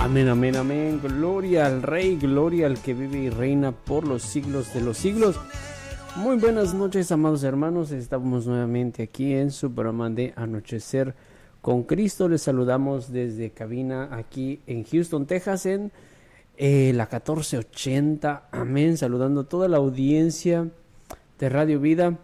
Amén, amén, amén. Gloria al Rey, gloria al que vive y reina por los siglos de los siglos. Muy buenas noches, amados hermanos. Estamos nuevamente aquí en su programa de Anochecer con Cristo. Les saludamos desde cabina aquí en Houston, Texas, en la 1480. Amén. Saludando a toda la audiencia de Radio Vida,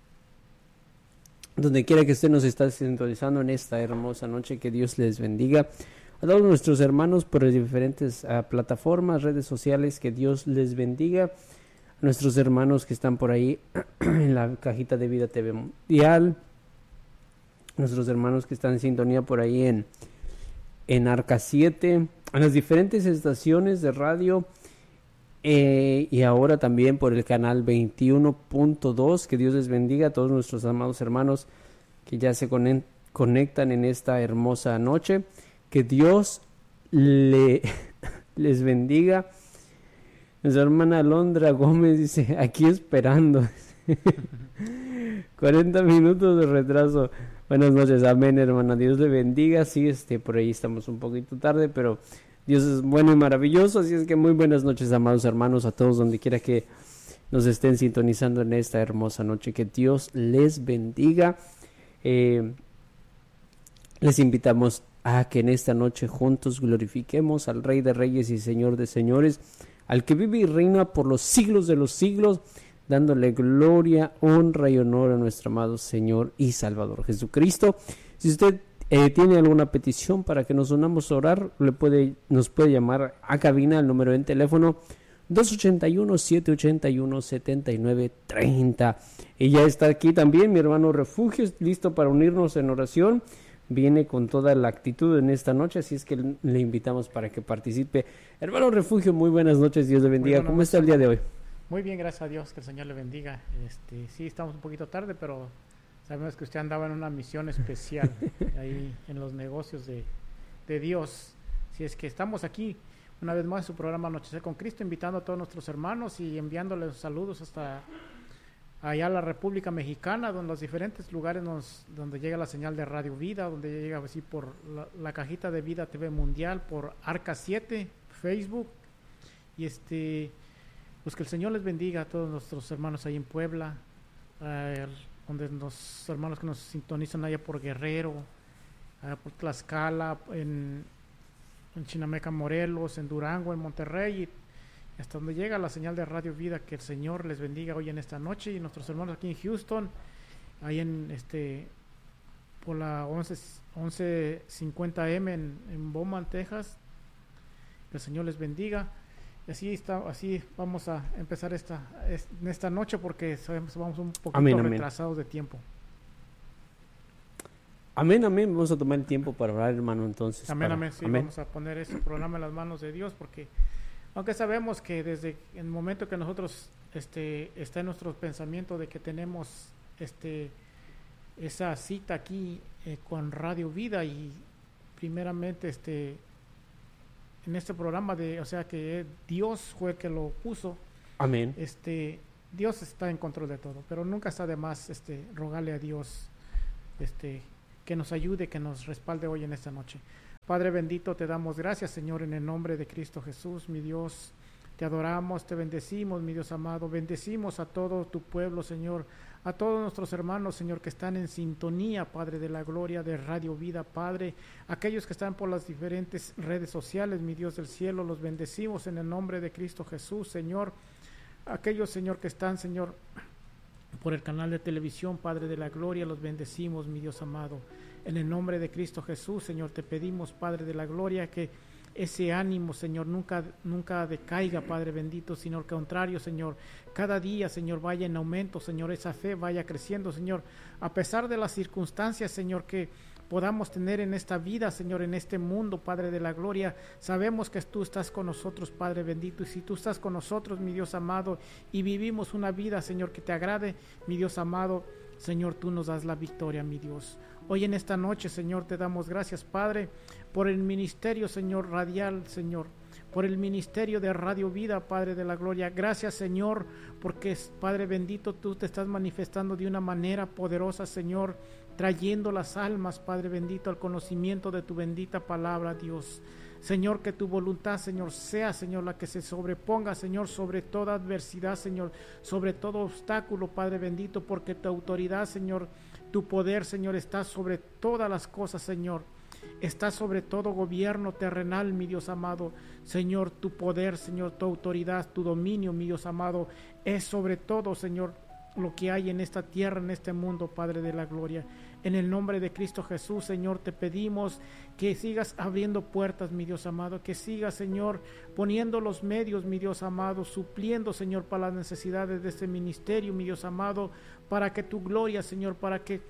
donde quiera que usted nos está sintonizando en esta hermosa noche. Que Dios les bendiga. A todos nuestros hermanos por las diferentes plataformas, redes sociales, que Dios les bendiga. A nuestros hermanos que están por ahí en la cajita de Vida TV Mundial. Nuestros hermanos que están en sintonía por ahí en Arca 7. A las diferentes estaciones de radio. Y ahora también por el canal 21.2. Que Dios les bendiga a todos nuestros amados hermanos que ya se conectan en esta hermosa noche. Que Dios les bendiga. Nuestra hermana Alondra Gómez dice, aquí esperando. 40 minutos de retraso. Buenas noches, amén, hermana. Dios le bendiga. Sí, por ahí estamos un poquito tarde, pero Dios es bueno y maravilloso. Así es que muy buenas noches, amados hermanos, a todos donde quiera que nos estén sintonizando en esta hermosa noche. Que Dios les bendiga. Les invitamos a que en esta noche juntos glorifiquemos al Rey de Reyes y Señor de Señores, al que vive y reina por los siglos de los siglos, dándole gloria, honra y honor a nuestro amado Señor y Salvador Jesucristo. Si usted tiene alguna petición para que nos unamos a orar, nos puede llamar a cabina al número en teléfono 281-781-7930. Y ya está aquí también mi hermano Refugio, listo para unirnos en oración. Viene con toda la actitud en esta noche, así es que le invitamos para que participe. Hermano Refugio, muy buenas noches, Dios le bendiga. ¿Cómo está el día de hoy? Muy bien, gracias a Dios, que el Señor le bendiga. Sí, estamos un poquito tarde, pero sabemos que usted andaba en una misión especial ahí en los negocios de Dios. Si es que estamos aquí una vez más en su programa Anochecer con Cristo, invitando a todos nuestros hermanos y enviándoles saludos hasta allá a la República Mexicana, donde los diferentes lugares donde llega la señal de Radio Vida, donde llega así por la cajita de Vida TV Mundial, por Arca 7, Facebook, y pues que el Señor les bendiga a todos nuestros hermanos ahí en Puebla, donde los hermanos que nos sintonizan allá por Guerrero, por Tlaxcala, en Chinameca, Morelos, en Durango, en Monterrey, y hasta donde llega la señal de Radio Vida. Que el Señor les bendiga hoy en esta noche, y nuestros hermanos aquí en Houston, ahí por la 1150M en Beaumont, Texas. Que el Señor les bendiga. Y así vamos a empezar en esta noche, porque sabemos vamos un poquito retrasados de tiempo. Amén, amén. Vamos a tomar el tiempo para orar, hermano, entonces. Amén, amén. Sí, amén. Vamos a poner este programa en las manos de Dios, porque aunque sabemos que desde el momento que nosotros está en nuestro pensamiento de que tenemos esa cita aquí con Radio Vida, y primeramente en este programa o sea que Dios fue el que lo puso. Amén. Dios está en control de todo, pero nunca está de más rogarle a Dios que nos ayude, que nos respalde hoy en esta noche. Padre bendito, te damos gracias, Señor, en el nombre de Cristo Jesús, mi Dios. Te adoramos, te bendecimos, mi Dios amado. Bendecimos a todo tu pueblo, Señor, a todos nuestros hermanos, Señor, que están en sintonía, Padre de la gloria, de Radio Vida, Padre. Aquellos que están por las diferentes redes sociales, mi Dios del cielo, los bendecimos en el nombre de Cristo Jesús, Señor. Aquellos, Señor, que están, Señor, por el canal de televisión, Padre de la gloria, los bendecimos, mi Dios amado. En el nombre de Cristo Jesús, Señor, te pedimos, Padre de la gloria, que ese ánimo, Señor, nunca decaiga, Padre bendito, sino al contrario, Señor, cada día, Señor, vaya en aumento, Señor, esa fe vaya creciendo, Señor, a pesar de las circunstancias, Señor, que podamos tener en esta vida, Señor, en este mundo, Padre de la gloria. Sabemos que tú estás con nosotros, Padre bendito, y si tú estás con nosotros, mi Dios amado, y vivimos una vida, Señor, que te agrade, mi Dios amado, Señor, tú nos das la victoria, mi Dios. Hoy en esta noche, Señor, te damos gracias, Padre, por el ministerio, Señor, radial, Señor, por el ministerio de Radio Vida, Padre de la gloria. Gracias, Señor, porque, Padre bendito, tú te estás manifestando de una manera poderosa, Señor. trayendo las almas, Padre bendito, al conocimiento de tu bendita palabra, Dios. Señor, que tu voluntad, Señor, sea, Señor, la que se sobreponga, Señor, sobre toda adversidad, Señor, sobre todo obstáculo, Padre bendito, porque tu autoridad, Señor, tu poder, Señor, está sobre todas las cosas, Señor. Está sobre todo gobierno terrenal, mi Dios amado. Señor, tu poder, Señor, tu autoridad, tu dominio, mi Dios amado, es sobre todo, Señor, lo que hay en esta tierra, en este mundo, Padre de la gloria. En el nombre de Cristo Jesús, Señor, te pedimos que sigas abriendo puertas, mi Dios amado, que sigas, Señor, poniendo los medios, mi Dios amado, supliendo, Señor, para las necesidades de este ministerio, mi Dios amado, para que tu gloria, Señor, para que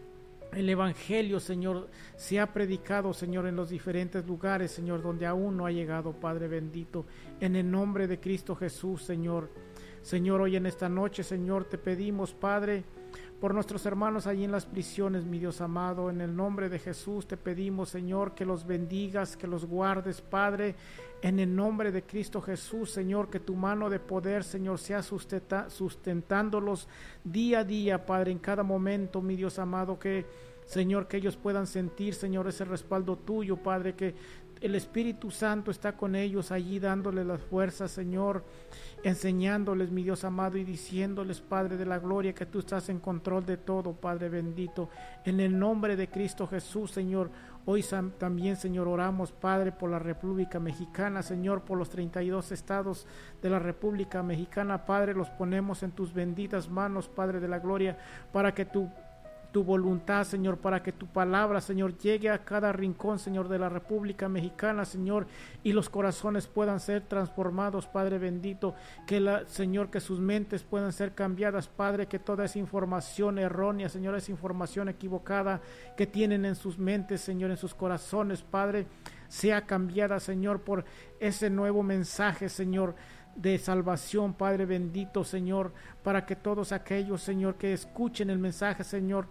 el Evangelio, Señor, sea predicado, Señor, en los diferentes lugares, Señor, donde aún no ha llegado, Padre bendito. En el nombre de Cristo Jesús, Señor. Señor, hoy en esta noche, Señor, te pedimos, Padre, por nuestros hermanos allí en las prisiones, mi Dios amado. En el nombre de Jesús te pedimos, Señor, que los bendigas, que los guardes, Padre. En el nombre de Cristo Jesús, Señor, que tu mano de poder, Señor, sea sustentándolos día a día, Padre, en cada momento, mi Dios amado, que, Señor, que ellos puedan sentir, Señor, ese respaldo tuyo, Padre, que el Espíritu Santo está con ellos allí dándoles las fuerzas, Señor, enseñándoles, mi Dios amado, y diciéndoles, Padre de la gloria, que tú estás en control de todo, Padre bendito. En el nombre de Cristo Jesús, Señor, hoy también, Señor, oramos, Padre, por la República Mexicana, Señor, por los 32 estados de la República Mexicana, Padre, los ponemos en tus benditas manos, Padre de la gloria, para que tu voluntad, Señor, para que tu palabra, Señor, llegue a cada rincón, Señor, de la República Mexicana, Señor, y los corazones puedan ser transformados, Padre bendito, Señor, que sus mentes puedan ser cambiadas, Padre, que toda esa información errónea, Señor, esa información equivocada que tienen en sus mentes, Señor, en sus corazones, Padre, sea cambiada, Señor, por ese nuevo mensaje, Señor, de salvación, Padre bendito, Señor, para que todos aquellos, Señor, que escuchen el mensaje, Señor,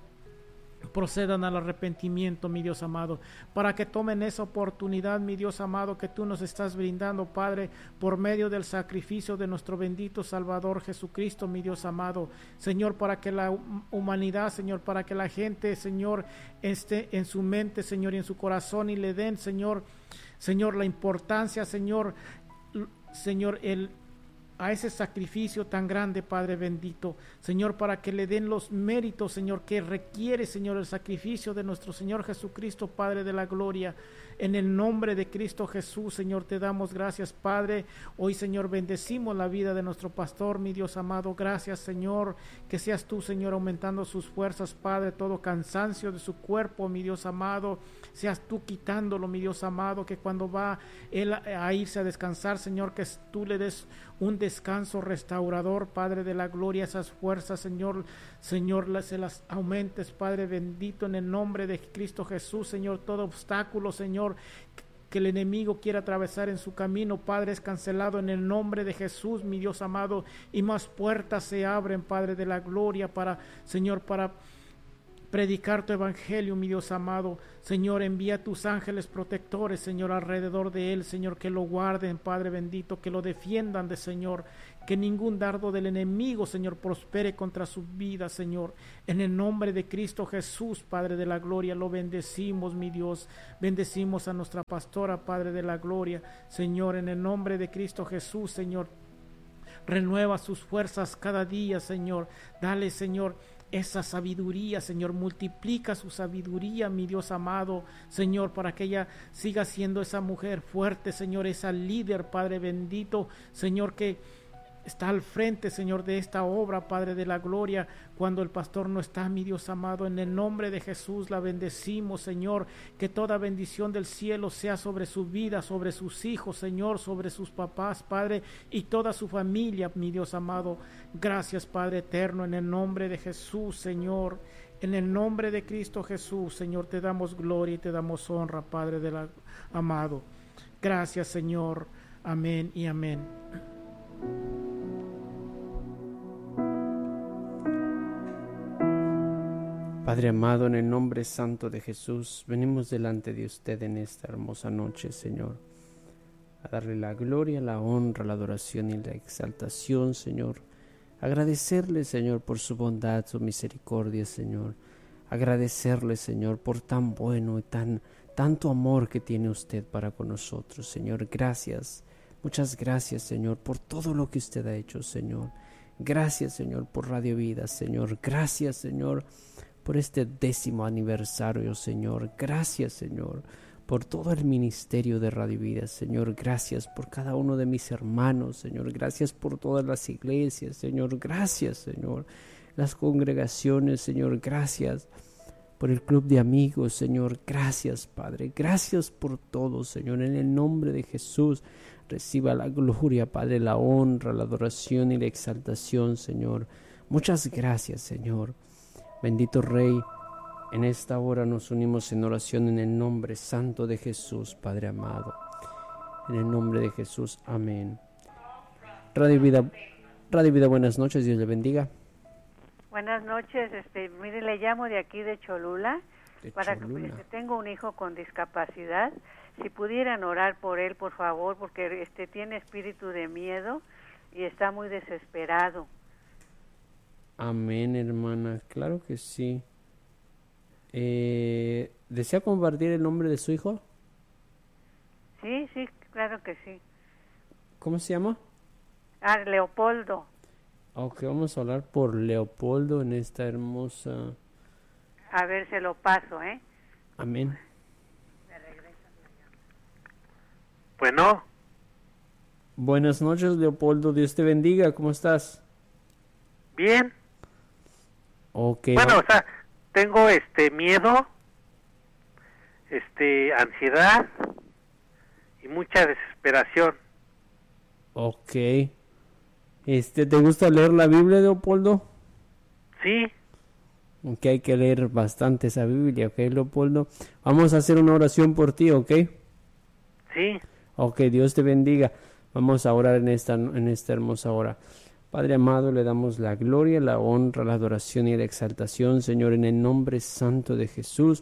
procedan al arrepentimiento, mi Dios amado, para que tomen esa oportunidad, mi Dios amado, que tú nos estás brindando, Padre, por medio del sacrificio de nuestro bendito Salvador Jesucristo, mi Dios amado, Señor, para que la humanidad, Señor, para que la gente, Señor, esté en su mente, Señor, y en su corazón, y le den, Señor, la importancia, Señor, a ese sacrificio tan grande, Padre bendito, Señor, para que le den los méritos, Señor, que requiere, Señor, el sacrificio de nuestro Señor Jesucristo, Padre de la gloria. En el nombre de Cristo Jesús, Señor, te damos gracias, Padre. Hoy, Señor, bendecimos la vida de nuestro pastor, mi Dios amado. Gracias, Señor, que seas tú, Señor, aumentando sus fuerzas, Padre, todo cansancio de su cuerpo, mi Dios amado, seas tú quitándolo, mi Dios amado, que cuando va él a irse a descansar, Señor, que tú le des un descanso restaurador, Padre de la gloria, esas fuerzas, Señor, se las aumentes, Padre bendito, en el nombre de Cristo Jesús, Señor, todo obstáculo, Señor, que el enemigo quiera atravesar en su camino, Padre, es cancelado en el nombre de Jesús, mi Dios amado, y más puertas se abren, Padre de la gloria, Señor, para predicar tu evangelio, mi Dios amado. Señor, envía tus ángeles protectores, Señor, alrededor de él, Señor, que lo guarden, Padre bendito, que lo defiendan de Señor, que ningún dardo del enemigo, Señor, prospere contra su vida, Señor. En el nombre de Cristo Jesús, Padre de la gloria, lo bendecimos, mi Dios. Bendecimos a nuestra pastora, Padre de la gloria, Señor, en el nombre de Cristo Jesús, Señor. Renueva sus fuerzas cada día, Señor. Dale, Señor, esa sabiduría, Señor, multiplica su sabiduría, mi Dios amado, Señor, para que ella siga siendo esa mujer fuerte, Señor, esa líder, Padre bendito, Señor, que está al frente, Señor, de esta obra, Padre de la gloria, cuando el pastor no está, mi Dios amado. En el nombre de Jesús la bendecimos, Señor, que toda bendición del cielo sea sobre su vida, sobre sus hijos, Señor, sobre sus papás, Padre, y toda su familia, mi Dios amado. Gracias, Padre eterno, en el nombre de Jesús, Señor, en el nombre de Cristo Jesús, Señor, te damos gloria y te damos honra, Padre amado. Gracias, Señor. Amén y amén. Padre amado, en el nombre santo de Jesús, venimos delante de usted en esta hermosa noche, Señor, a darle la gloria, la honra, la adoración y la exaltación, Señor. Agradecerle, Señor, por su bondad, su misericordia, Señor. agradecerle, Señor, por tan bueno y tanto amor que tiene usted para con nosotros, Señor. Gracias, muchas gracias, Señor, por todo lo que usted ha hecho, Señor. Gracias, Señor, por Radio Vida, Señor. Gracias, Señor, por este 10º aniversario, Señor. Gracias, Señor, por todo el ministerio de Radio Vida, Señor. Gracias por cada uno de mis hermanos, Señor. Gracias por todas las iglesias, Señor. Gracias, Señor. Las congregaciones, Señor. Gracias por el club de amigos, Señor. Gracias, Padre. Gracias por todo, Señor. En el nombre de Jesús, reciba la gloria, Padre, la honra, la adoración y la exaltación, Señor. Muchas gracias, Señor. Bendito Rey, en esta hora nos unimos en oración en el nombre santo de Jesús, Padre amado. En el nombre de Jesús, amén. Radio Vida, buenas noches, Dios le bendiga. Buenas noches, mire, le llamo de aquí de Cholula, Cholula. Que tengo un hijo con discapacidad. Si pudieran orar por él, por favor, porque tiene espíritu de miedo y está muy desesperado. Amén, hermana, claro que sí. ¿Desea compartir el nombre de su hijo? Sí, claro que sí. ¿Cómo se llama? Leopoldo. Ok, vamos a hablar por Leopoldo en esta hermosa... A ver, se lo paso, ¿eh? Amén. Bueno. Buenas noches, Leopoldo. Dios te bendiga. ¿Cómo estás? Bien. Ok. Bueno, o sea, tengo miedo, ansiedad y mucha desesperación. Ok. ¿Te gusta leer la Biblia, Leopoldo? Sí. Ok, hay que leer bastante esa Biblia, ok, Leopoldo. Vamos a hacer una oración por ti, ¿ok? Sí. Ok, Dios te bendiga. Vamos a orar en esta hermosa hora. Padre amado, le damos la gloria, la honra, la adoración y la exaltación, Señor, en el nombre santo de Jesús.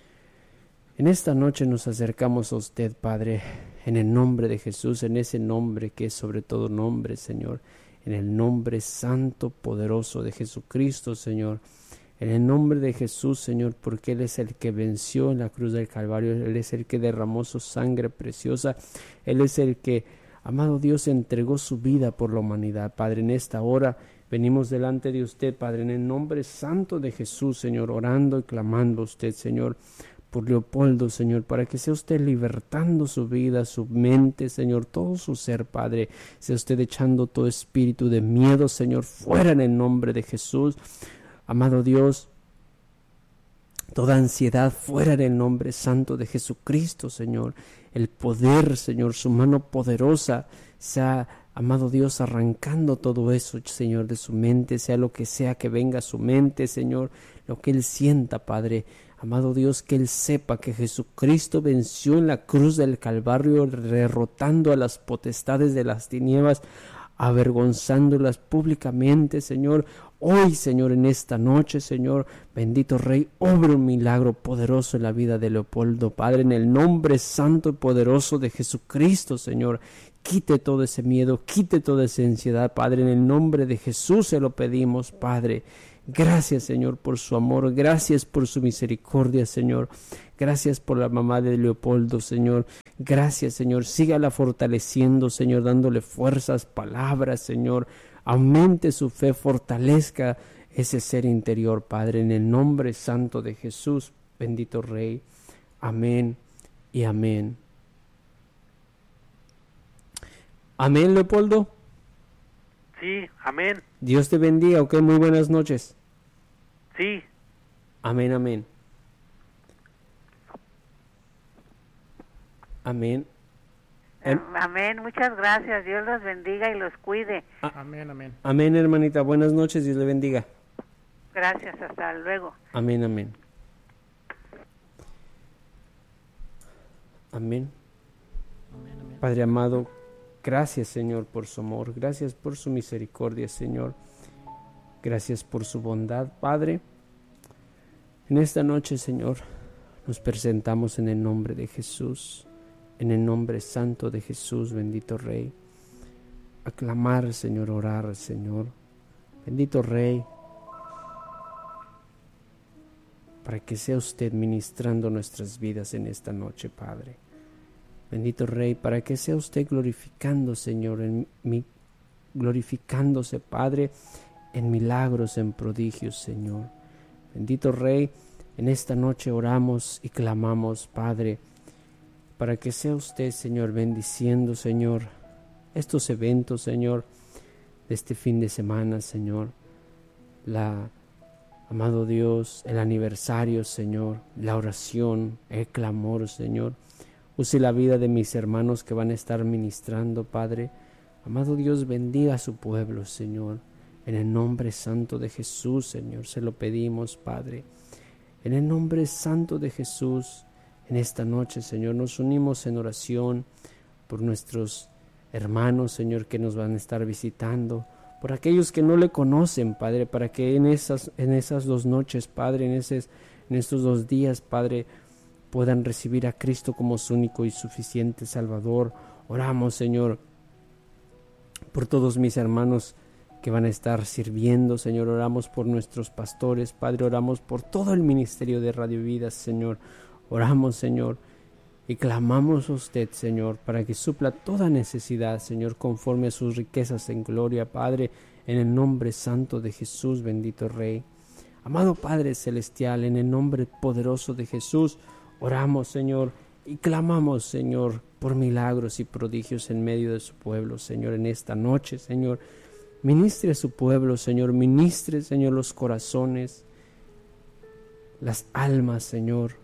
En esta noche nos acercamos a usted, Padre, en el nombre de Jesús, en ese nombre que es sobre todo nombre, Señor, en el nombre santo, poderoso de Jesucristo, Señor, en el nombre de Jesús, Señor, porque Él es el que venció en la cruz del Calvario, Él es el que derramó su sangre preciosa, Él es el que, amado Dios, entregó su vida por la humanidad. Padre, en esta hora venimos delante de usted, Padre, en el nombre santo de Jesús, Señor, orando y clamando a usted, Señor, por Leopoldo, Señor, para que sea usted libertando su vida, su mente, Señor, todo su ser, Padre, sea usted echando todo espíritu de miedo, Señor, fuera en el nombre de Jesús, amado Dios, toda ansiedad fuera en el nombre santo de Jesucristo, Señor, el poder, Señor, su mano poderosa, sea, amado Dios, arrancando todo eso, Señor, de su mente, sea lo que sea que venga a su mente, Señor, lo que Él sienta, Padre, amado Dios, que Él sepa que Jesucristo venció en la cruz del Calvario, derrotando a las potestades de las tinieblas, avergonzándolas públicamente, Señor. Hoy, Señor, en esta noche, Señor, bendito Rey, obra un milagro poderoso en la vida de Leopoldo, Padre, en el nombre santo y poderoso de Jesucristo, Señor. Quite todo ese miedo, quite toda esa ansiedad, Padre, en el nombre de Jesús se lo pedimos, Padre. Gracias, Señor, por su amor, gracias por su misericordia, Señor. Gracias por la mamá de Leopoldo, Señor. Gracias, Señor. Sígala fortaleciendo, Señor, dándole fuerzas, palabras, Señor. Aumente su fe, fortalezca ese ser interior, Padre, en el nombre santo de Jesús, bendito Rey. Amén y amén. Amén, Leopoldo. Sí, amén. Dios te bendiga, ok, muy buenas noches. Sí. Amén, amén. Amén. Amén, muchas gracias, Dios los bendiga y los cuide. Amén, amén. Amén, hermanita, buenas noches, Dios le bendiga. Gracias, hasta luego. Amén, amén. Amén. Padre amado, gracias, Señor, por su amor, gracias por su misericordia, Señor. Gracias por su bondad, Padre. En esta noche, Señor, nos presentamos en el nombre de Jesús, en el nombre santo de Jesús, bendito Rey. Aclamar, Señor, orar, Señor. Bendito Rey. para que sea usted ministrando nuestras vidas en esta noche, Padre. Bendito Rey, para que sea usted glorificando, Señor, glorificándose, Padre, en milagros, en prodigios, Señor. Bendito Rey, en esta noche oramos y clamamos, Padre, para que sea usted, Señor, bendiciendo, Señor, estos eventos, Señor, de este fin de semana, Señor. Amado Dios, el aniversario, Señor, la oración, el clamor, Señor. Use la vida de mis hermanos que van a estar ministrando, Padre. Amado Dios, bendiga a su pueblo, Señor. En el nombre santo de Jesús, Señor, se lo pedimos, Padre. En el nombre santo de Jesús, en esta noche, Señor, nos unimos en oración por nuestros hermanos, Señor, que nos van a estar visitando, por aquellos que no le conocen, Padre, para que en esas 2 noches, Padre, en estos 2 días, Padre, puedan recibir a Cristo como su único y suficiente Salvador. Oramos, Señor, por todos mis hermanos que van a estar sirviendo, Señor. Oramos por nuestros pastores, Padre. Oramos por todo el ministerio de Radio Vida, Señor. Oramos, Señor, y clamamos a usted, Señor, para que supla toda necesidad, Señor, conforme a sus riquezas en gloria, Padre, en el nombre santo de Jesús, bendito Rey. Amado Padre Celestial, en el nombre poderoso de Jesús, oramos, Señor, y clamamos, Señor, por milagros y prodigios en medio de su pueblo, Señor, en esta noche, Señor. Ministre a su pueblo, Señor, ministre, Señor, los corazones, las almas, Señor.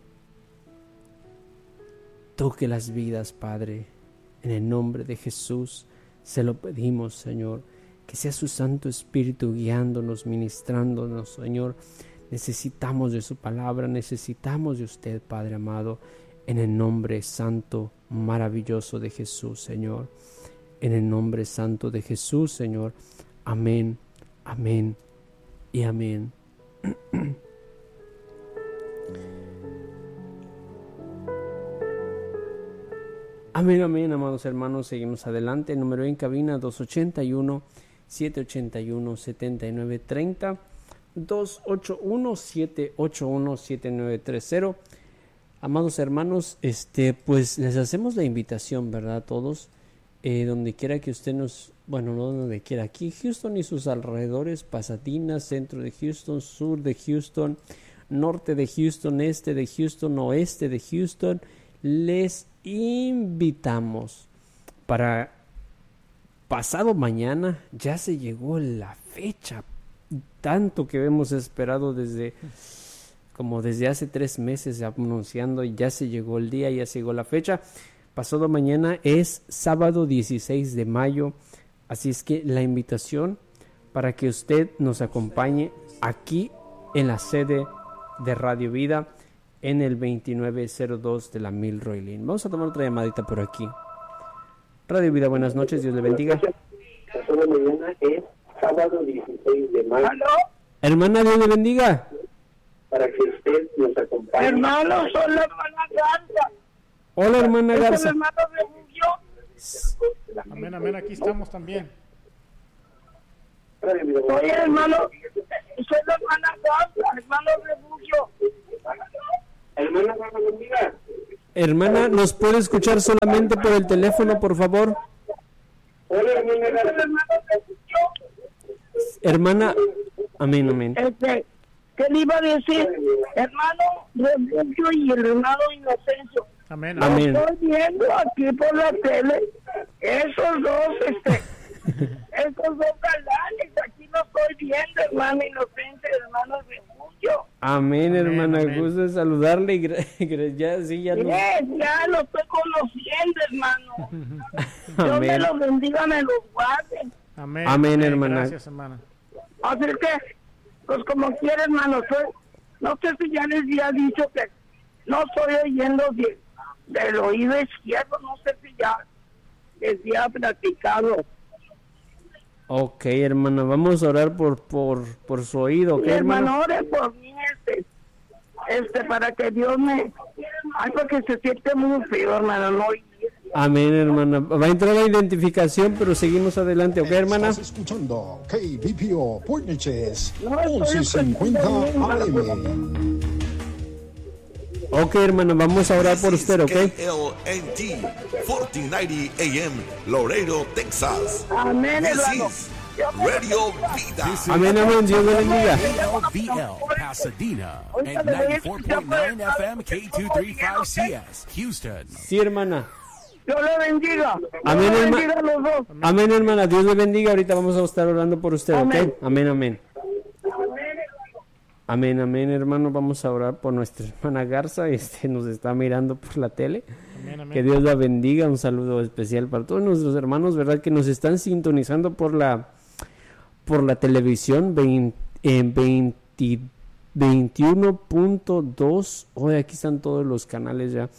Toque las vidas, Padre, en el nombre de Jesús, se lo pedimos, Señor, que sea su Santo Espíritu guiándonos, ministrándonos, Señor. Necesitamos de su palabra, necesitamos de usted, Padre amado, en el nombre santo, maravilloso de Jesús, Señor. En el nombre santo de Jesús, Señor. Amén, amén y amén. Amén, amén, amados hermanos. Seguimos adelante. El número en cabina 281-781-7930. 281-781-7930. Amados hermanos, pues les hacemos la invitación, ¿verdad? Todos, donde quiera que usted nos, bueno, no donde quiera, aquí Houston y sus alrededores, Pasadena, centro de Houston, sur de Houston, norte de Houston, este de Houston, oeste de Houston, les invitamos para pasado mañana. Ya se llegó la fecha, tanto que hemos esperado desde hace 3 meses anunciando, y ya se llegó el día, ya se llegó la fecha. Pasado mañana es sábado 16 de mayo, así es que la invitación para que usted nos acompañe aquí en la sede de Radio Vida en el 2902 de la Milroy Lane. Vamos a tomar otra llamadita por aquí. Radio Vida, buenas noches, Dios le bendiga. Pasado mañana es sábado 16 de mayo. ¿Aló? Hermana, Dios le bendiga. Para que usted nos acompañe. Hermano, soy la hermana Garza. Hola, hermana ¿Es el Garza. hermano Refugio? Amén, amén, aquí estamos también. Soy el hermano, soy la hermana Garza, hermano Refugio. Hermana, bendiga. Hermana, ¿nos puede escuchar solamente por el teléfono, por favor? Hola, hermana ¿Es el Garza. hermano Refugio? Hermana, amén, amén. ¿Qué le iba a decir? Hermano Refugio y el hermano Inocencio. Amén, Amén. Estoy viendo aquí por la tele esos dos galanes. Aquí los estoy viendo, hermano Inocencio y hermano Refugio. Amén, Amén, hermana. amén. Gusto de saludarle y ya no. Ya lo estoy conociendo, hermano. Dios me Amén. los bendiga, me los guarde. amén, Amén, hermana. Gracias, hermana. Así que, pues como quiera, hermano, no sé si ya les había dicho que no estoy oyendo del oído izquierdo, no sé si ya les había platicado. Ok, hermana, vamos a orar por su oído, ¿ok, Mi hermano? hermano, ore por mí, para que Dios me... Ay, porque se siente muy feo, hermano, no oír. Amén, hermana. Va a entrar la identificación, pero seguimos adelante, ¿ok, hermana? Estás escuchando KBPO Port Neches No, estoy 1150 escuchando bien, AM. Ok, hermano, vamos a orar por usted, ¿ok? KLNT 1490 AM, Laredo, Texas. Amén, This hermano. is Radio Vida. Amén, amén, Dios le bendiga. KLVL, Pasadena, and 94.9 FM K235CS, Houston. Sí, hermana. Dios le bendiga. Amén, Dios le herma- bendiga a los dos. Amén, hermana, Dios le bendiga. Ahorita vamos a estar orando por usted, ¿ok? Amén. Amén, amén. Amén, amén, hermano. Vamos a orar por nuestra hermana Garza. Nos está mirando por la tele. Amén, amén. Que Dios la bendiga. Un saludo especial para todos nuestros hermanos, ¿verdad? Que nos están sintonizando por la televisión 21.2. Hoy aquí están todos los canales ya.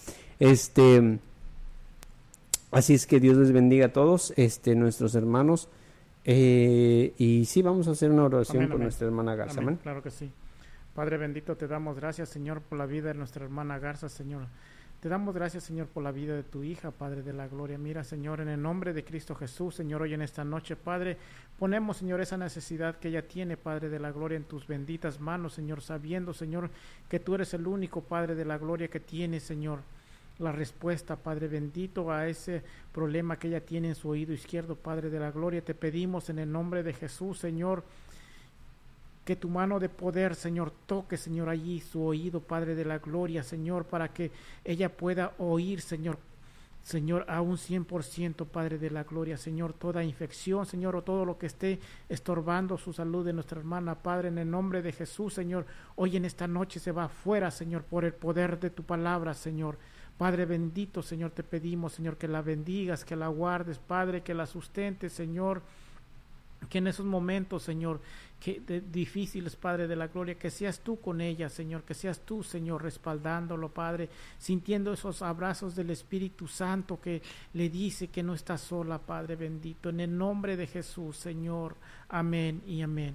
Así es que Dios les bendiga a todos, nuestros hermanos. Y sí, vamos a hacer una oración Amén, por amén. nuestra hermana Garza. Amén, Amén. claro que sí. Padre bendito, te damos gracias, Señor, por la vida de nuestra hermana Garza, Señor. Te damos gracias, Señor, por la vida de tu hija, Padre de la gloria. Mira, Señor, en el nombre de Cristo Jesús, Señor, hoy en esta noche, Padre, ponemos, Señor, esa necesidad que ella tiene, Padre de la gloria, en tus benditas manos, Señor, sabiendo, Señor, que tú eres el único, Padre de la gloria, que tiene, Señor, la respuesta, Padre bendito, a ese problema que ella tiene en su oído izquierdo, Padre de la gloria. Te pedimos en el nombre de Jesús, Señor, que tu mano de poder, Señor, toque, Señor, allí su oído, Padre de la gloria, Señor, para que ella pueda oír, Señor, a un 100%, Padre de la gloria, Señor, toda infección, Señor, o todo lo que esté estorbando su salud de nuestra hermana, Padre, en el nombre de Jesús, Señor, hoy en esta noche se va afuera, Señor, por el poder de tu palabra, Señor. Padre bendito, Señor, te pedimos, Señor, que la bendigas, que la guardes, Padre, que la sustentes, Señor, que en esos momentos, Señor, difíciles, Padre de la gloria, que seas tú con ella, Señor, que seas tú, Señor, respaldándolo, Padre, sintiendo esos abrazos del Espíritu Santo que le dice que no está sola, Padre bendito, en el nombre de Jesús, Señor, amén y amén.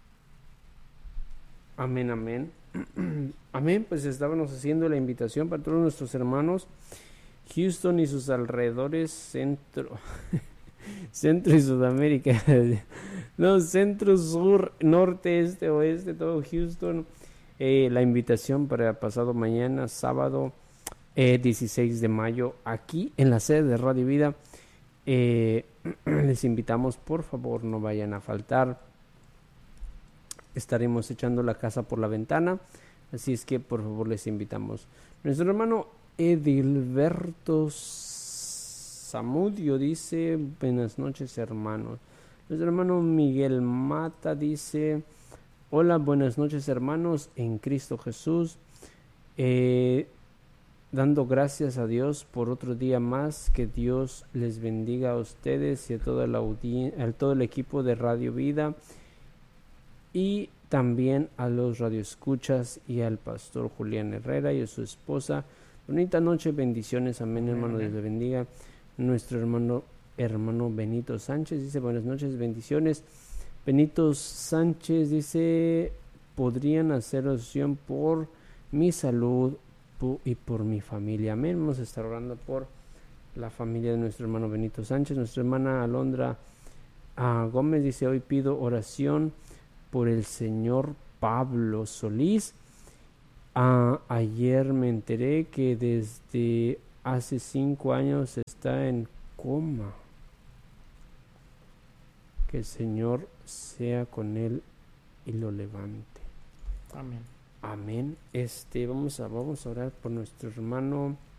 Amén, amén. Amén, pues estábamos haciendo la invitación para todos nuestros hermanos Houston y sus alrededores, centro y Sudamérica, no, centro, sur, norte, este, oeste, todo Houston. La invitación para pasado mañana, sábado 16 de mayo, aquí en la sede de Radio Vida. Les invitamos, por favor, no vayan a faltar. Estaremos echando la casa por la ventana, así es que por favor les invitamos. Nuestro hermano Edilberto Zamudio dice: buenas noches, hermanos. Nuestro hermano Miguel Mata dice: hola, buenas noches, hermanos en Cristo Jesús, dando gracias a Dios por otro día más. Que Dios les bendiga a ustedes y a todo el equipo de Radio Vida, y también a los radioescuchas y al pastor Julián Herrera y a su esposa. Bonita noche, bendiciones, amén, hermano, Dios le bendiga. Nuestro hermano Benito Sánchez dice: buenas noches, bendiciones. Benito Sánchez dice: podrían hacer oración por mi salud y por mi familia, amén. Vamos a estar orando por la familia de nuestro hermano Benito Sánchez. Nuestra hermana Alondra Gómez dice: hoy pido oración por el señor Pablo Solís. Ayer me enteré que desde hace 5 años está en coma. Que el Señor sea con él y lo levante. Amén. Amén. Vamos a orar por nuestro hermano